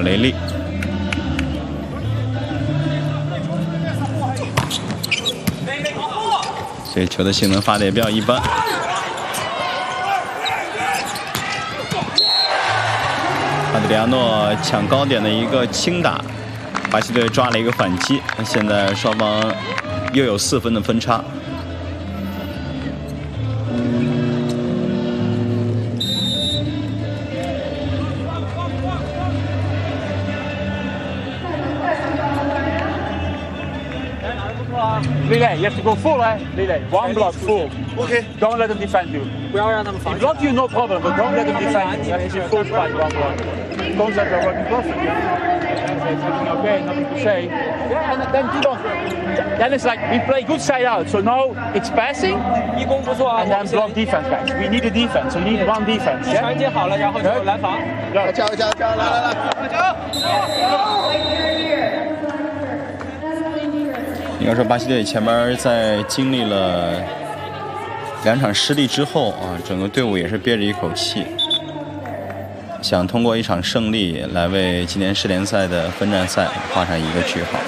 雷利。这球的性能发的也比较一般。阿德里亚诺抢高点的一个轻打，巴西队抓了一个反击，现在双方又有4分的分差。 Relay, you have to go full, eh? Relay, one block full. Okay. Don't let them defend you. 不要让他们防 If block you, no problem, but don't let them defend you. You have to be full spike, one block. Concepts are working perfectly. Everything okay, nothing to say. Yeah, and then you don't. Then it's like we play good side out. So now it's passing. 一攻不错啊 And then block defense, guys. We need a defense. So we need one defense. 传 Yeah. 接好了，然后就拦防。 加油加油加油！来！ 应该说，巴西队前面在经历了2场失利之后啊，整个队伍也是憋着一口气，想通过一场胜利来为今年世联赛的分站赛画上一个句号。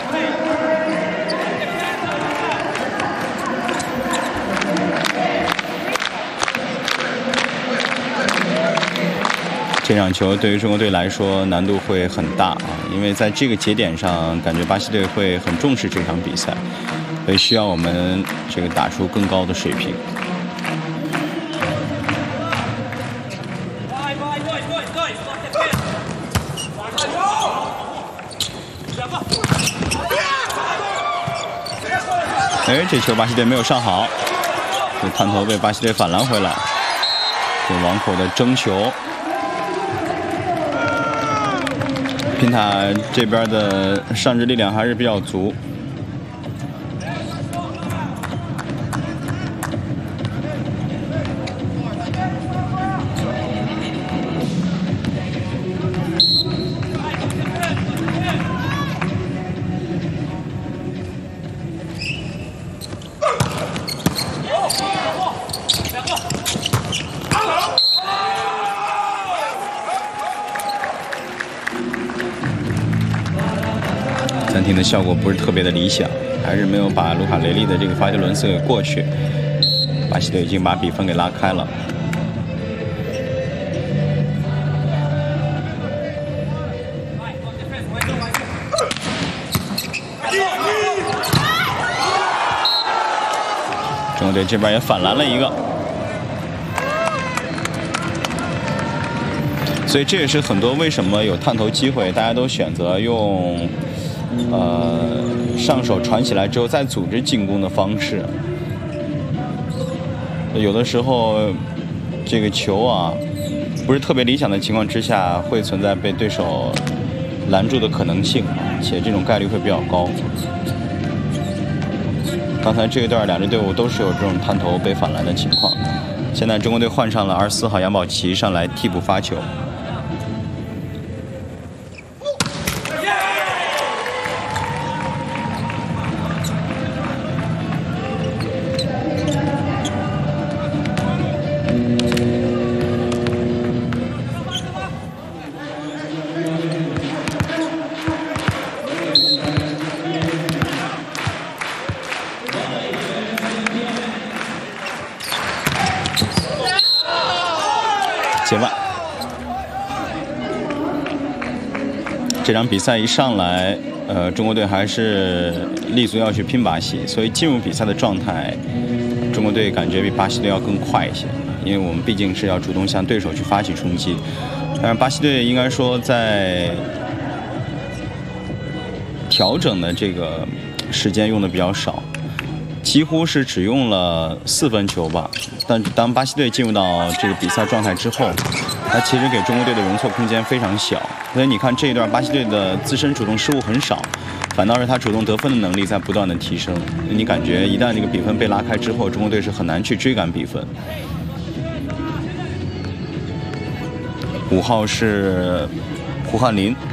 这场球对于中国队来说难度会很大啊，因为在这个节点上，感觉巴西队会很重视这场比赛，所以需要我们这个打出更高的水平。哎，这球巴西队没有上好，这探头被巴西队反拦回来，这网口的争球。平塔这边的上肢力量还是比较足。暂停的效果不是特别的理想，还是没有把卢卡雷利的这个发球轮次给过去。巴西队已经把比分给拉开了。中国队这边也反拦了一个，所以这也是很多为什么有探头机会，大家都选择用上手传起来之后再组织进攻的方式。有的时候这个球啊不是特别理想的情况之下，会存在被对手拦住的可能性，且这种概率会比较高。刚才这一段两支队伍都是有这种探头被反拦的情况。现在中国队换上了24号杨宝琦上来替补发球。界外，这场比赛一上来，中国队还是立足要去拼巴西，所以进入比赛的状态，中国队感觉比巴西队要更快一些，因为我们毕竟是要主动向对手去发起冲击。但是巴西队应该说在调整的这个时间用的比较少，几乎是只用了4分球吧。但当巴西队进入到这个比赛状态之后，它其实给中国队的容错空间非常小。所以你看这一段巴西队的自身主动失误很少，反倒是他主动得分的能力在不断的提升。你感觉一旦这个比分被拉开之后，中国队是很难去追赶比分。5号是胡汉林